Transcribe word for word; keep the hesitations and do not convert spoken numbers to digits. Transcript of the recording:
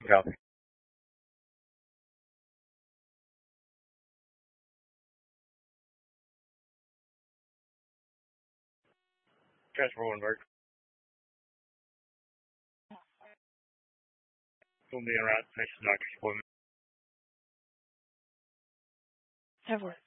Yeah. Transfer one, Bert. We'll be around next doctor's appointment. Have work.